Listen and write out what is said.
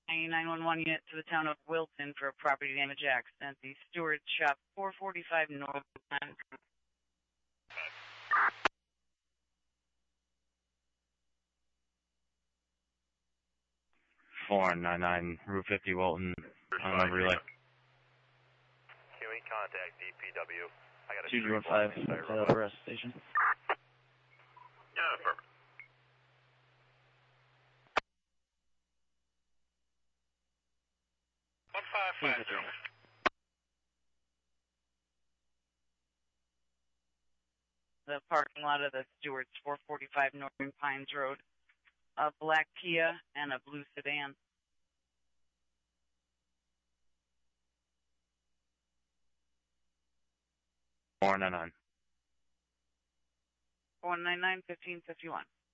911 unit to the town of Wilton for a property damage accident. The Stewart Shop, 445 North. 499 Route 50 Wilton. Relay. Can we contact DPW? I got a 215 arrest station. Yeah, perfect. The parking lot of the Stewart's, 445 Northern Pines Road. A black Kia and a blue sedan. 499. 499-1551.